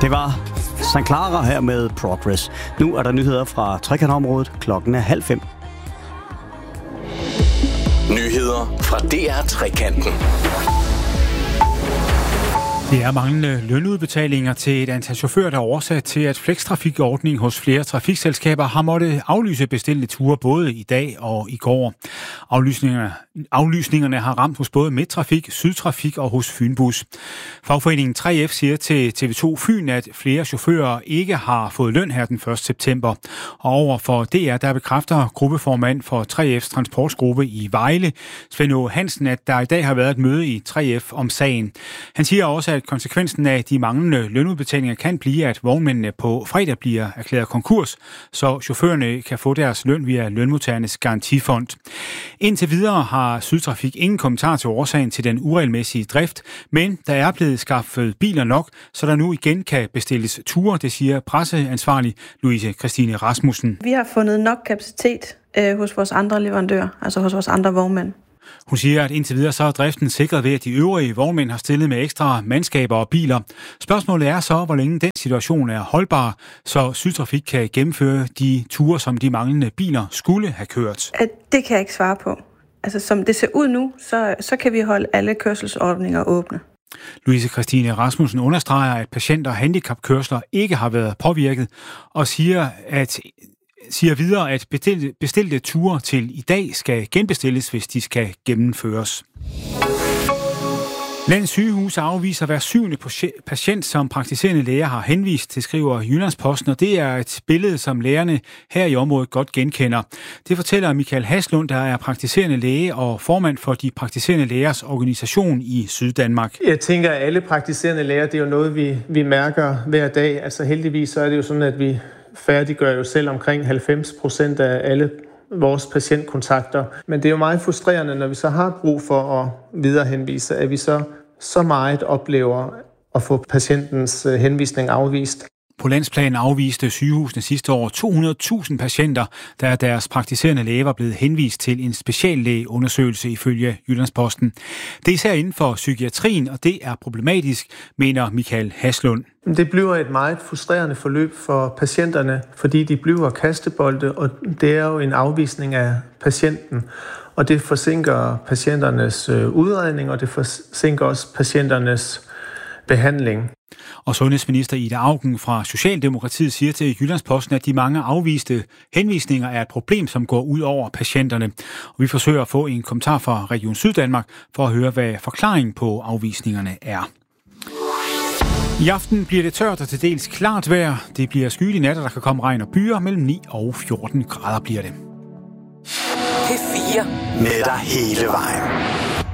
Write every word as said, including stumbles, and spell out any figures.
Det var Sankt Clara her med Progress. Nu er der nyheder fra trekantområdet. Klokken er halv fem. Nyheder fra D R Trekanten. Det er manglende lønudbetalinger til et antal chauffører, der er årsag til, at flextrafikordningen hos flere trafikselskaber har måttet aflyse bestilte ture både i dag og i går. Aflysningerne, aflysningerne har ramt hos både Midttrafik, Sydtrafik og hos Fynbus. Fagforeningen tre F siger til T V to Fyn, at flere chauffører ikke har fået løn her den første september. Og over for D R, der bekræfter gruppeformand for tre F's transportgruppe i Vejle, Svend Aage Hansen, at der i dag har været et møde i tre F om sagen. Han siger også, at konsekvensen af de manglende lønudbetalinger kan blive, at vognmændene på fredag bliver erklæret konkurs, så chaufførerne kan få deres løn via lønmodtagernes garantifond. Indtil videre har Sydtrafik ingen kommentar til årsagen til den uregelmæssige drift, men der er blevet skaffet biler nok, så der nu igen kan bestilles ture, det siger presseansvarlig Louise Christine Rasmussen. Vi har fundet nok kapacitet øh, hos vores andre leverandører, altså hos vores andre vognmænd. Hun siger, at indtil videre så er driften sikret ved, at de øvrige vognmænd har stillet med ekstra mandskaber og biler. Spørgsmålet er så, hvor længe den situation er holdbar, så Sydtrafik kan gennemføre de ture, som de manglende biler skulle have kørt. Det kan jeg ikke svare på. Altså, som det ser ud nu, så, så kan vi holde alle kørselsordninger åbne. Louise Christine Rasmussen understreger, at patienter og handicapkørsler ikke har været påvirket, og siger, at siger videre, at bestilte, bestilte ture til i dag skal genbestilles, hvis de skal gennemføres. Landets sygehuse afviser hver syvende patient, som praktiserende læger har henvist til, skriver Jyllandsposten, og det er et billede, som lægerne her i området godt genkender. Det fortæller Michael Haslund, der er praktiserende læge og formand for de praktiserende lægers organisation i Syddanmark. Jeg tænker, at alle praktiserende læger, det er jo noget, vi, vi mærker hver dag. Altså heldigvis så er det jo sådan, at vi færdiggør jo selv omkring halvfems procent af alle vores patientkontakter. Men det er jo meget frustrerende, når vi så har brug for at viderehenvise, at vi så, så meget oplever at få patientens henvisning afvist. På landsplan afviste sygehusene sidste år to hundrede tusind patienter, da deres praktiserende læge var blevet henvist til en speciallægeundersøgelse ifølge Jyllandsposten. Det er især inden for psykiatrien, og det er problematisk, mener Michael Haslund. Det bliver et meget frustrerende forløb for patienterne, fordi de bliver kastebolde, og det er jo en afvisning af patienten. Og det forsinker patienternes udredning, og det forsinker også patienternes behandling. Og sundhedsminister Ida Auken fra Socialdemokratiet siger til Jyllandsposten, at de mange afviste henvisninger er et problem, som går ud over patienterne. Og vi forsøger at få en kommentar fra Region Syddanmark for at høre, hvad forklaringen på afvisningerne er. I aften bliver det tørt og til dels klart vejr. Det bliver skyet i nat, og der kan komme regn og byer. Mellem ni og fjorten grader bliver det. P fire med dig hele vejen.